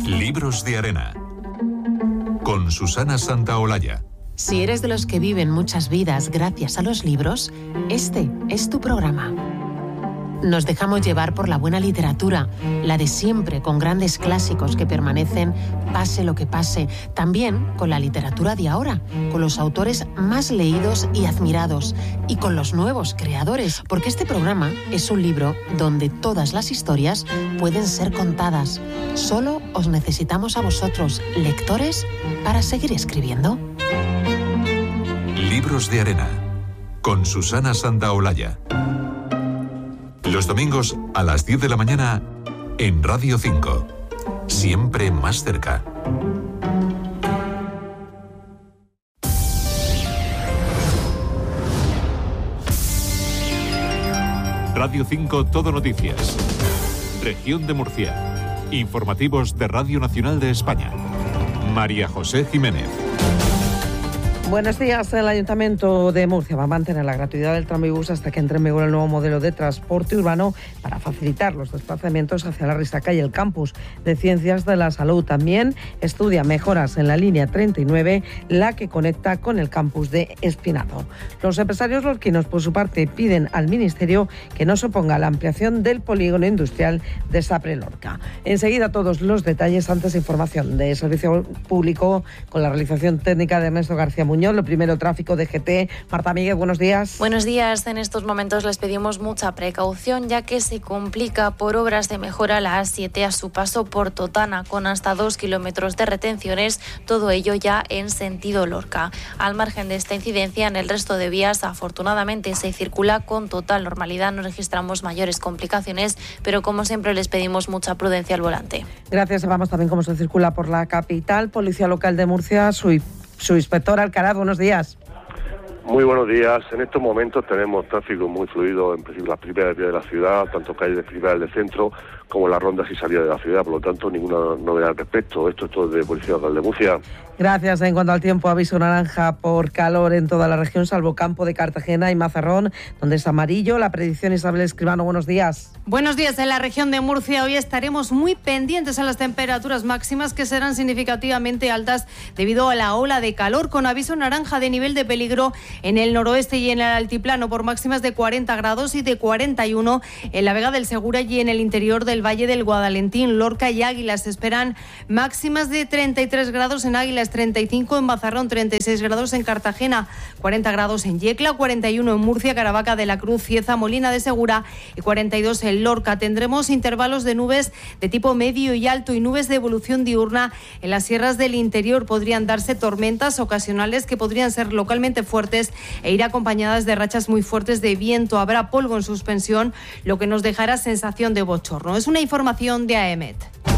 Libros de Arena, con Susana Santaolalla. Si eres de los que viven muchas vidas gracias a los libros, este es tu programa. Nos dejamos llevar por la buena literatura, la de siempre, con grandes clásicos que permanecen pase lo que pase. También con la literatura de ahora, con los autores más leídos y admirados, y con los nuevos creadores, porque este programa es un libro donde todas las historias pueden ser contadas. Solo os necesitamos a vosotros, lectores, para seguir escribiendo. Libros de Arena, con Susana Santaolalla. Los domingos a las 10 de la mañana en Radio 5. Siempre más cerca. Radio 5 Todo Noticias. Región de Murcia. Informativos de Radio Nacional de España. María José Jiménez. Buenos días. El Ayuntamiento de Murcia va a mantener la gratuidad del tranvía hasta que entre en vigor el nuevo modelo de transporte urbano para facilitar los desplazamientos hacia la Risaca y el campus de Ciencias de la Salud. También estudia mejoras en la línea 39, la que conecta con el campus de Espinazo. Los empresarios lorquinos, por su parte, piden al Ministerio que no se oponga a la ampliación del polígono industrial de Sapre Lorca. Enseguida todos los detalles, antes información de Servicio Público con la realización técnica de Ernesto García Muñoz. Lo primero, tráfico de GT. Marta Míguez, buenos días. Buenos días. En estos momentos les pedimos mucha precaución, ya que se complica por obras de mejora la A7 a su paso por Totana, con hasta 2 kilómetros de retenciones, todo ello ya en sentido Lorca. Al margen de esta incidencia, en el resto de vías, afortunadamente, se circula con total normalidad. No registramos mayores complicaciones, pero como siempre les pedimos mucha prudencia al volante. Gracias. Vamos también cómo se circula por la capital. Policía Local de Murcia, su inspector Alcaraz, buenos días. Muy buenos días. En estos momentos tenemos tráfico muy fluido en principio las primeras vías de la ciudad, tanto calles principales del centro como las rondas y salidas de la ciudad. Por lo tanto, ninguna novedad al respecto. Esto es todo de Policía Local de Murcia. Gracias. En cuanto al tiempo, aviso naranja por calor en toda la región, salvo Campo de Cartagena y Mazarrón, donde es amarillo. La predicción, Isabel Escribano, buenos días. Buenos días. En la región de Murcia hoy estaremos muy pendientes a las temperaturas máximas, que serán significativamente altas debido a la ola de calor, con aviso naranja de nivel de peligro en el noroeste y en el altiplano por máximas de 40 grados y de 41 en la Vega del Segura y en el interior del Valle del Guadalentín. Lorca y Águilas se esperan máximas de 33 grados en Águilas, 35 en Mazarrón, 36 grados en Cartagena, 40 grados en Yecla, 41 en Murcia, Caravaca de la Cruz, Cieza, Molina de Segura y 42 en Lorca. Tendremos intervalos de nubes de tipo medio y alto y nubes de evolución diurna en las sierras del interior. Podrían darse tormentas ocasionales que podrían ser localmente fuertes e ir acompañadas de rachas muy fuertes de viento. Habrá polvo en suspensión, lo que nos dejará sensación de bochorno. Es una información de AEMET.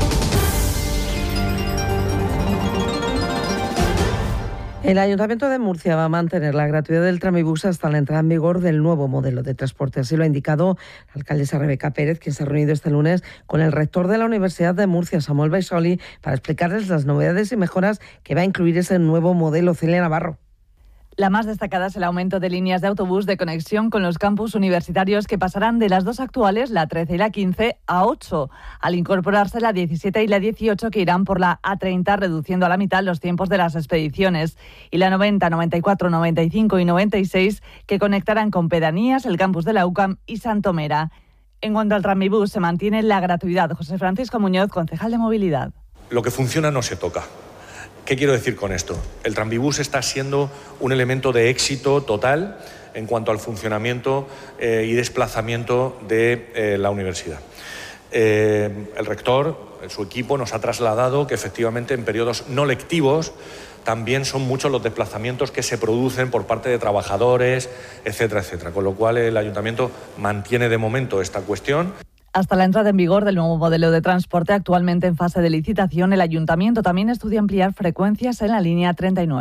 El Ayuntamiento de Murcia va a mantener la gratuidad del tranvía hasta la entrada en vigor del nuevo modelo de transporte. Así lo ha indicado la alcaldesa Rebeca Pérez, quien se ha reunido este lunes con el rector de la Universidad de Murcia, Samuel Baisoli, para explicarles las novedades y mejoras que va a incluir ese nuevo modelo. Celia Navarro. La más destacada es el aumento de líneas de autobús de conexión con los campus universitarios, que pasarán de las 2 actuales, la 13 y la 15, a 8, al incorporarse la 17 y la 18, que irán por la A30, reduciendo a la mitad los tiempos de las expediciones, y la 90, 94, 95 y 96, que conectarán con pedanías, el campus de la UCAM y Santomera. En cuanto al tranvía, se mantiene la gratuidad. José Francisco Muñoz, concejal de Movilidad. Lo que funciona no se toca. ¿Qué quiero decir con esto? El tranvía está siendo un elemento de éxito total en cuanto al funcionamiento y desplazamiento de la universidad. El rector, su equipo, nos ha trasladado que efectivamente en periodos no lectivos también son muchos los desplazamientos que se producen por parte de trabajadores, etcétera, etcétera. Con lo cual el ayuntamiento mantiene de momento esta cuestión. Hasta la entrada en vigor del nuevo modelo de transporte, actualmente en fase de licitación, el Ayuntamiento también estudia ampliar frecuencias en la línea 39.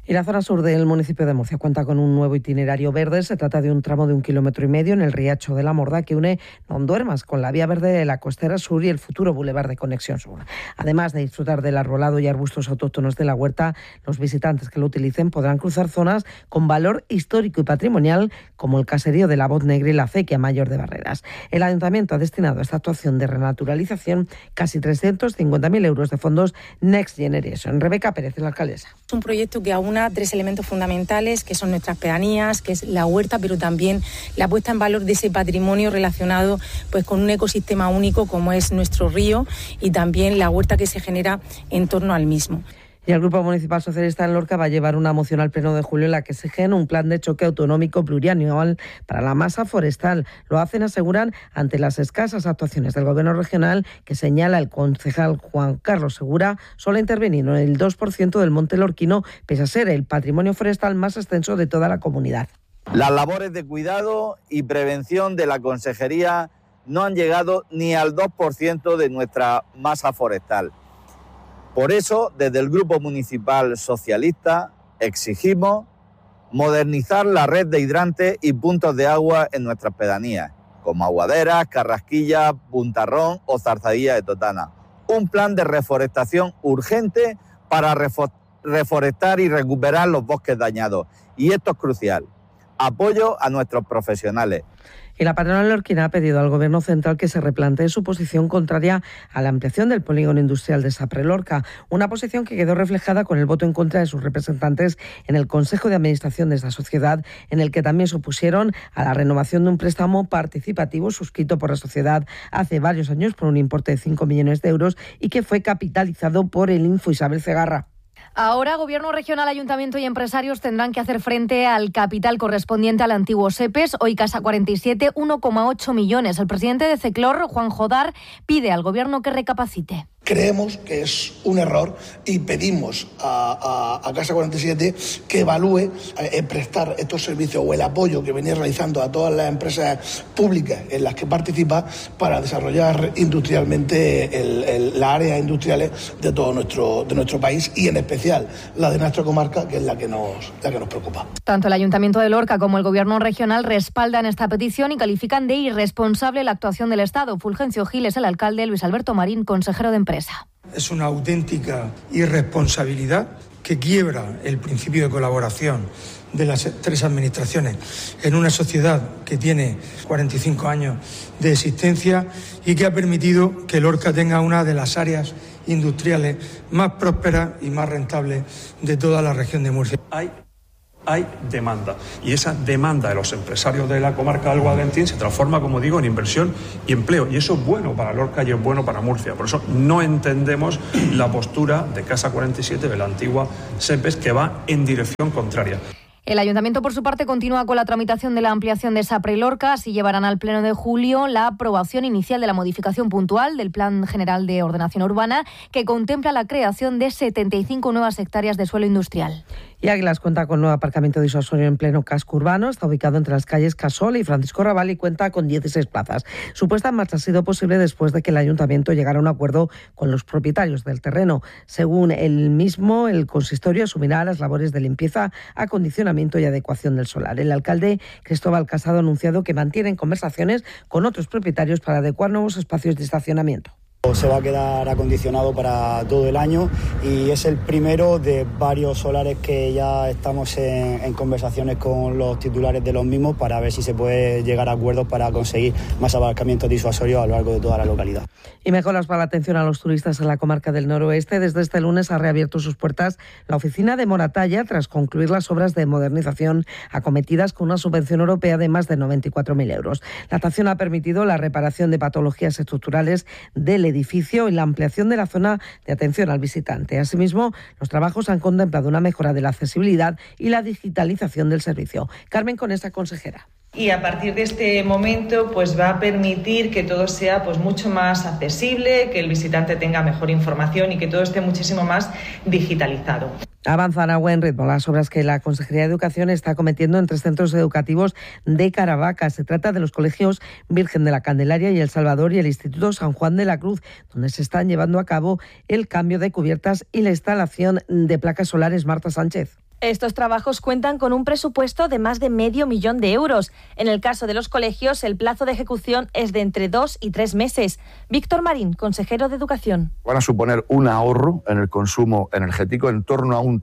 Y la zona sur del municipio de Murcia cuenta con un nuevo itinerario verde. Se trata de un tramo de 1,5 kilómetros en el Riacho de la Morda que une Nonduermas con la vía verde de la costera sur y el futuro bulevar de Conexión Sur. Además de disfrutar del arbolado y arbustos autóctonos de la huerta, los visitantes que lo utilicen podrán cruzar zonas con valor histórico y patrimonial como el caserío de la Voz Negra y la acequia Mayor de Barreras. El Ayuntamiento ha destinado a esta actuación de renaturalización casi 350.000 euros de fondos Next Generation. Rebeca Pérez, la alcaldesa. Es un proyecto que aúna 3 elementos fundamentales, que son nuestras pedanías, que es la huerta, pero también la puesta en valor de ese patrimonio relacionado pues con un ecosistema único como es nuestro río y también la huerta que se genera en torno al mismo. Y el Grupo Municipal Socialista en Lorca va a llevar una moción al Pleno de julio en la que exigen un plan de choque autonómico plurianual para la masa forestal. Lo hacen, aseguran, ante las escasas actuaciones del Gobierno regional que señala el concejal Juan Carlos Segura, solo ha intervenido en el 2% del monte lorquino, pese a ser el patrimonio forestal más extenso de toda la comunidad. Las labores de cuidado y prevención de la Consejería no han llegado ni al 2% de nuestra masa forestal. Por eso, desde el Grupo Municipal Socialista, exigimos modernizar la red de hidrantes y puntos de agua en nuestras pedanías, como Aguaderas, Carrasquilla, Puntarrón o Zarzadilla de Totana. Un plan de reforestación urgente para reforestar y recuperar los bosques dañados. Y esto es crucial. Apoyo a nuestros profesionales. Y la patronal lorquina ha pedido al Gobierno central que se replantee su posición contraria a la ampliación del polígono industrial de Saprelorca, una posición que quedó reflejada con el voto en contra de sus representantes en el Consejo de Administración de esta sociedad, en el que también se opusieron a la renovación de un préstamo participativo suscrito por la sociedad hace varios años por un importe de 5 millones de euros y que fue capitalizado por el Info Isabel Cegarra. Ahora, Gobierno regional, Ayuntamiento y empresarios tendrán que hacer frente al capital correspondiente al antiguo SEPES, hoy Casa 47, 1,8 millones. El presidente de CECLOR, Juan Jodar, pide al Gobierno que recapacite. Creemos que es un error y pedimos a Casa 47 que evalúe prestar estos servicios o el apoyo que venía realizando a todas las empresas públicas en las que participa para desarrollar industrialmente las áreas industriales de todo nuestro país y en especial la de nuestra comarca, que es la que nos preocupa. Tanto el Ayuntamiento de Lorca como el Gobierno regional respaldan esta petición y califican de irresponsable la actuación del Estado. Fulgencio Gil es el alcalde, Luis Alberto Marín, consejero de Empresa. Es una auténtica irresponsabilidad que quiebra el principio de colaboración de las 3 administraciones en una sociedad que tiene 45 años de existencia y que ha permitido que Lorca tenga una de las áreas industriales más prósperas y más rentables de toda la región de Murcia. Hay demanda y esa demanda de los empresarios de la comarca del Guadalquivir se transforma, como digo, en inversión y empleo, y eso es bueno para Lorca y es bueno para Murcia. Por eso no entendemos la postura de Casa 47 de la antigua SEPES, que va en dirección contraria. El Ayuntamiento, por su parte, continúa con la tramitación de la ampliación de Saprelorca. Así llevarán al Pleno de julio la aprobación inicial de la modificación puntual del Plan General de Ordenación Urbana, que contempla la creación de 75 nuevas hectáreas de suelo industrial. Y Águilas cuenta con nuevo aparcamiento disuasorio en pleno casco urbano. Está ubicado entre las calles Casol y Francisco Rabal y cuenta con 16 plazas. Su puesta en marcha ha sido posible después de que el Ayuntamiento llegara a un acuerdo con los propietarios del terreno. Según el mismo, el consistorio asumirá las labores de limpieza, acondicionamiento y adecuación del solar. El alcalde Cristóbal Casado ha anunciado que mantienen conversaciones con otros propietarios para adecuar nuevos espacios de estacionamiento. Se va a quedar acondicionado para todo el año y es el primero de varios solares que ya estamos en conversaciones con los titulares de los mismos para ver si se puede llegar a acuerdos para conseguir más aparcamientos disuasorios a lo largo de toda la localidad. Y mejoras para la atención a los turistas en la comarca del noroeste. Desde este lunes ha reabierto sus puertas la oficina de Moratalla tras concluir las obras de modernización acometidas con una subvención europea de más de 94.000 euros. La actuación ha permitido la reparación de patologías estructurales del edificio y la ampliación de la zona de atención al visitante. Asimismo, los trabajos han contemplado una mejora de la accesibilidad y la digitalización del servicio. Carmen Conesa, consejera. Y a partir de este momento pues va a permitir que todo sea pues mucho más accesible, que el visitante tenga mejor información y que todo esté muchísimo más digitalizado. Avanzan a buen ritmo las obras que la Consejería de Educación está acometiendo en 3 centros educativos de Caravaca. Se trata de los colegios Virgen de la Candelaria y El Salvador y el Instituto San Juan de la Cruz, donde se están llevando a cabo el cambio de cubiertas y la instalación de placas solares. Marta Sánchez. Estos trabajos cuentan con un presupuesto de más de $500.000 de euros. En el caso de los colegios, el plazo de ejecución es de entre 2 y 3 meses. Víctor Marín, consejero de Educación. Van a suponer un ahorro en el consumo energético, en torno a un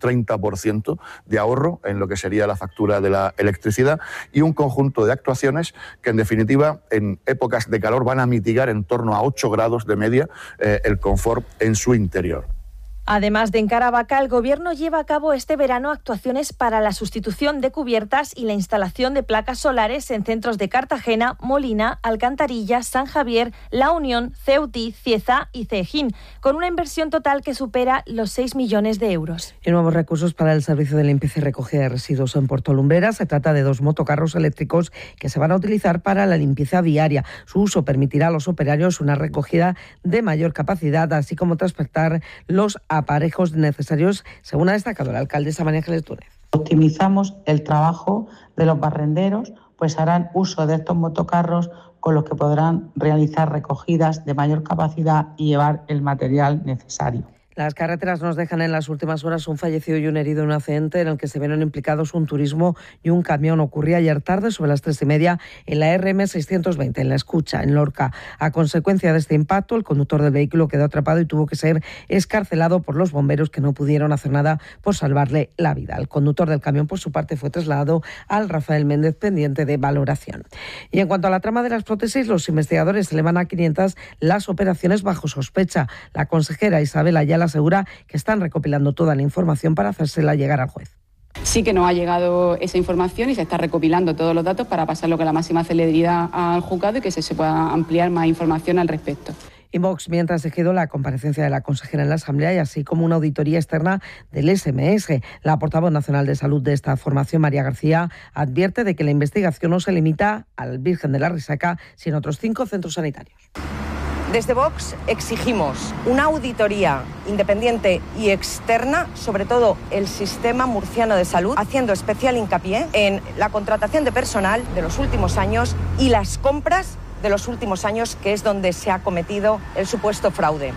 30% de ahorro en lo que sería la factura de la electricidad, y un conjunto de actuaciones que, en definitiva, en épocas de calor van a mitigar en torno a 8 grados de media el confort en su interior. Además de en Caravaca, el Gobierno lleva a cabo este verano actuaciones para la sustitución de cubiertas y la instalación de placas solares en centros de Cartagena, Molina, Alcantarilla, San Javier, La Unión, Ceutí, Cieza y Cejín, con una inversión total que supera los 6 millones de euros. Y nuevos recursos para el servicio de limpieza y recogida de residuos en Puerto Lumbreras. Se trata de 2 motocarros eléctricos que se van a utilizar para la limpieza diaria. Su uso permitirá a los operarios una recogida de mayor capacidad, así como transportar los aparejos necesarios, según ha destacado la alcaldesa María Ángeles Túnez. Optimizamos el trabajo de los barrenderos, pues harán uso de estos motocarros con los que podrán realizar recogidas de mayor capacidad y llevar el material necesario. Las carreteras nos dejan en las últimas horas un fallecido y un herido en un accidente en el que se vieron implicados un turismo y un camión. Ocurría ayer tarde, sobre las 3:30, en la RM620, en La Escucha, en Lorca. A consecuencia de este impacto, el conductor del vehículo quedó atrapado y tuvo que ser excarcelado por los bomberos, que no pudieron hacer nada por salvarle la vida. El conductor del camión, por su parte, fue trasladado al Rafael Méndez, pendiente de valoración. Y en cuanto a la trama de las prótesis, los investigadores elevan a 500 las operaciones bajo sospecha. La consejera Isabel Ayala asegura que están recopilando toda la información para hacérsela llegar al juez. Sí que nos ha llegado esa información y se está recopilando todos los datos para pasarlo con la máxima celeridad al juzgado y que se pueda ampliar más información al respecto. Y Vox, mientras, exigió la comparecencia de la consejera en la Asamblea y así como una auditoría externa del SMS. La portavoz nacional de Salud de esta formación, María García, advierte de que la investigación no se limita al Virgen de la Risaca, sino a otros 5 centros sanitarios. Desde Vox exigimos una auditoría independiente y externa, sobre todo el sistema murciano de salud, haciendo especial hincapié en la contratación de personal de los últimos años y las compras de los últimos años, que es donde se ha cometido el supuesto fraude.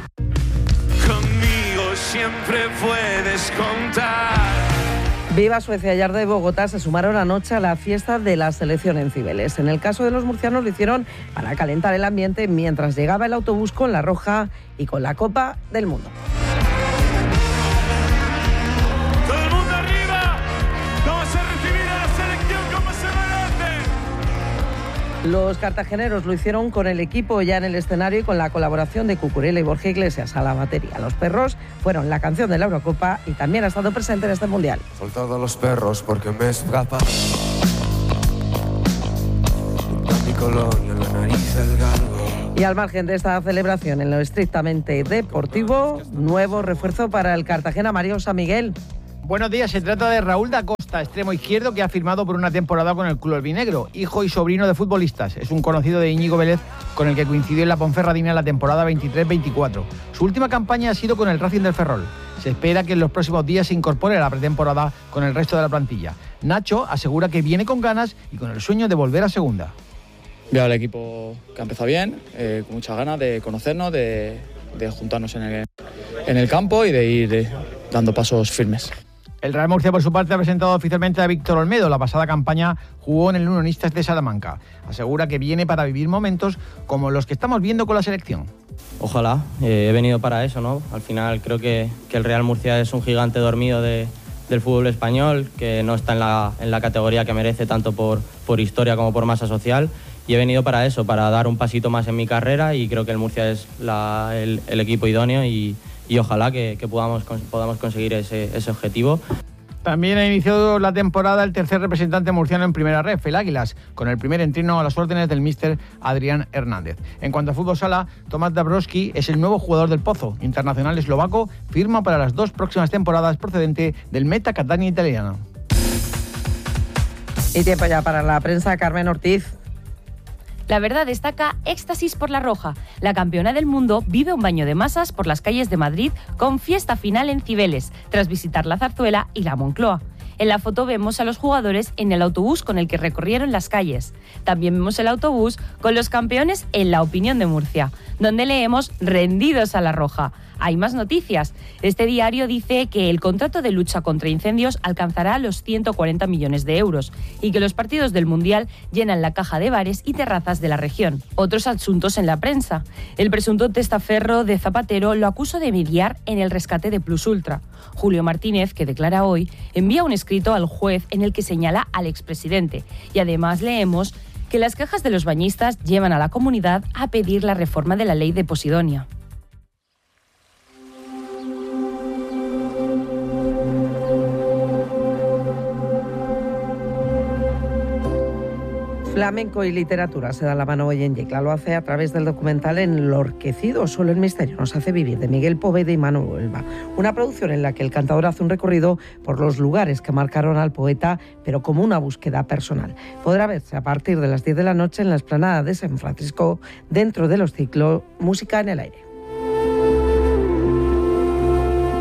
Conmigo siempre puedes contar. Viva Suecia y Arde de Bogotá se sumaron anoche a la fiesta de la selección en Cibeles. En el caso de los murcianos lo hicieron para calentar el ambiente mientras llegaba el autobús con la roja y con la Copa del Mundo. ¡Todo el mundo arriba! ¡Vamos a recibir a la selección como se merece! Los cartageneros lo hicieron con el equipo ya en el escenario y con la colaboración de Cucurella y Borja Iglesias a la batería. Los perros fueron la canción de la Eurocopa y también ha estado presente en este Mundial. Soltado a los perros porque me escapa. Mi colonia, la nariz, el galgo. Y al margen de esta celebración, en lo estrictamente deportivo, nuevo refuerzo para el Cartagena, Mario San Miguel. Buenos días, se trata de Raúl da Costa, extremo izquierdo, que ha firmado por una temporada con el club albinegro, hijo y sobrino de futbolistas. Es un conocido de Íñigo Vélez, con el que coincidió en la Ponferradina en la temporada 23-24. Su última campaña ha sido con el Racing del Ferrol. Se espera que en los próximos días se incorpore a la pretemporada con el resto de la plantilla. Nacho asegura que viene con ganas y con el sueño de volver a segunda. Veo al equipo que ha empezado bien, con muchas ganas de conocernos, de juntarnos en el campo y de ir dando pasos firmes. El Real Murcia, por su parte, ha presentado oficialmente a Víctor Olmedo. La pasada campaña jugó en el Unionistas de Salamanca. Asegura que viene para vivir momentos como los que estamos viendo con la selección. Ojalá, he venido para eso, ¿no? Al final creo que el Real Murcia es un gigante dormido del fútbol español, que no está en la categoría que merece, tanto por historia como por masa social. Y he venido para eso, para dar un pasito más en mi carrera, y creo que el Murcia es el equipo idóneo y ojalá que podamos conseguir ese objetivo. También ha iniciado la temporada el tercer representante murciano en primera ref, el Águilas, con el primer entreno a las órdenes del míster Adrián Hernández. En cuanto a fútbol sala, Tomás Dabrowski es el nuevo jugador del Pozo. Internacional eslovaco, firma para las 2 próximas temporadas, procedente del Meta Catania italiano. Y tiempo ya para la prensa. Carmen Ortiz. La Verdad destaca éxtasis por la Roja. La campeona del mundo vive un baño de masas por las calles de Madrid con fiesta final en Cibeles, tras visitar la Zarzuela y la Moncloa. En la foto vemos a los jugadores en el autobús con el que recorrieron las calles. También vemos el autobús con los campeones en La Opinión de Murcia, donde leemos rendidos a la roja. Hay más noticias. Este diario dice que el contrato de lucha contra incendios alcanzará los 140 millones de euros y que los partidos del Mundial llenan la caja de bares y terrazas de la región. Otros asuntos en la prensa. El presunto testaferro de Zapatero lo acusa de mediar en el rescate de Plus Ultra. Julio Martínez, que declara hoy, envía un escrito al juez en el que señala al expresidente. Y además leemos que las quejas de los bañistas llevan a la comunidad a pedir la reforma de la ley de Posidonia. Flamenco y literatura se dan la mano hoy en Yecla. Lo hace a través del documental Enlorquecido, solo el misterio nos hace vivir, de Miguel Poveda y Manu Huelva. Una producción en la que el cantador hace un recorrido por los lugares que marcaron al poeta, pero como una búsqueda personal. Podrá verse a partir de las 10 de la noche en la explanada de San Francisco, dentro de los ciclos Música en el Aire.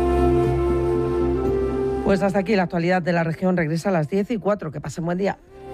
Pues hasta aquí la actualidad de la región. Regresa a las 10:04. Que pasen buen día.